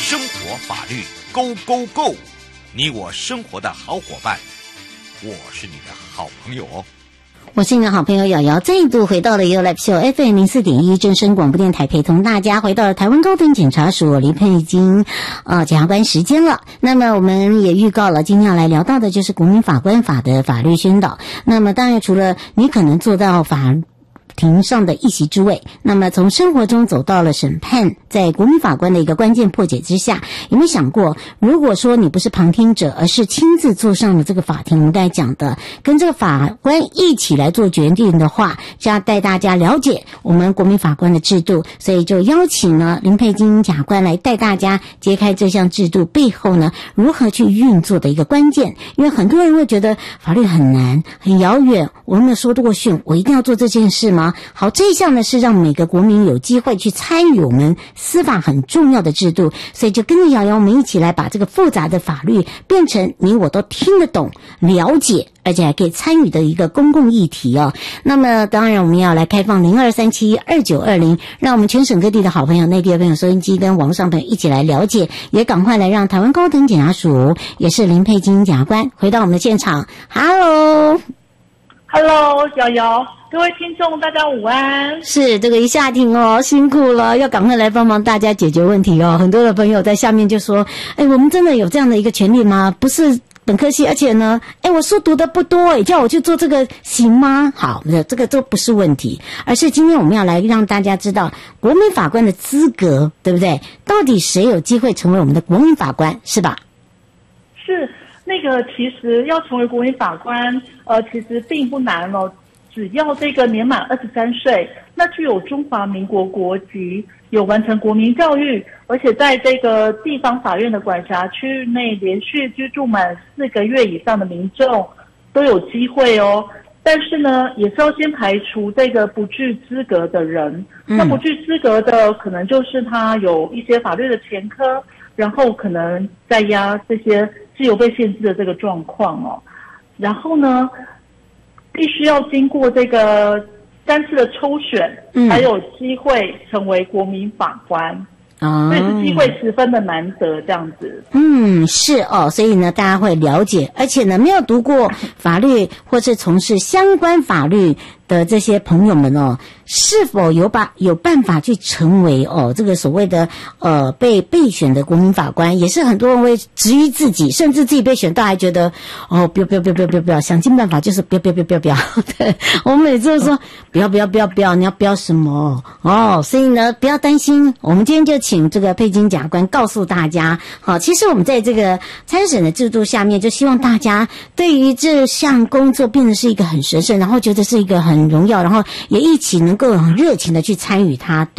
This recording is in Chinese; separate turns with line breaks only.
生活法律 Go Go Go， 你我生活的好伙伴，我是你的好朋友哦。
我是你的好朋友瑶瑶，再度回到了 You Live Show FM 04.1正声广播电台，陪同大家回到了台湾高等检察署林佩金检察官时间了。那么我们也预告了，今天要来聊到的就是国民法官法的法律宣导。那么当然除了你可能做到法庭上的一席之位，那么从生活中走到了审判，在国民法官的一个关键破解之下，有没有想过，如果说你不是旁听者，而是亲自坐上了这个法庭，我们刚才讲的跟这个法官一起来做决定的话，就要带大家了解我们国民法官的制度，所以就邀请了林佩金检察官来带大家揭开这项制度背后呢如何去运作的一个关键。因为很多人会觉得法律很难很遥远，我没有受过训，我一定要做这件事吗？好，这一项呢是让每个国民有机会去参与我们司法很重要的制度，所以就跟着瑶瑶我们一起来把这个复杂的法律变成你我都听得懂了解而且还可以参与的一个公共议题哦。那么当然我们要来开放02372920，让我们全省各地的好朋友、内地的朋友、收音机跟网络上朋友一起来了解，也赶快来让台湾高等检察署也是林佩金检察官回到我们的现场。 Hello
瑶瑶，各位听众大家午安。
是这个一下庭哦，辛苦了，要赶快来帮忙大家解决问题哦。很多的朋友在下面就说，我们真的有这样的一个权利吗？不是本科系，而且呢我书读的不多，叫我去做这个行吗？好，这个都不是问题，而是今天我们要来让大家知道国民法官的资格，对不对？到底谁有机会成为我们的国民法官，是吧？
是，那个其实要成为国民法官其实并不难哦，只要这个年满23岁，那具有中华民国国籍，有完成国民教育，而且在这个地方法院的管辖区域内连续居住满4个月以上的民众都有机会哦。但是呢，也是要先排除这个不具资格的人。那不具资格的，可能就是他有一些法律的前科，然后可能在押这些自由被限制的这个状况哦。然后呢，必须要经过这个3次的抽选，才有机会成为国民法官。所以是机会十分的难得，这样子。
是哦，所以呢，大家会了解，而且呢，没有读过法律或是从事相关法律的这些朋友们哦，是否有办法去成为这个所谓的被备选的国民法官，也是很多人会质疑自己，甚至自己被选到还觉得不要，想尽办法就是不要。对，我们每次都说不要，你要不要什么所以呢，不要担心，我们今天就请这个佩金检察官告诉大家，好，其实我们在这个参审的制度下面，就希望大家对于这项工作变得是一个很神圣，然后觉得是一个很荣耀，然后也一起能够很热情的去参与它。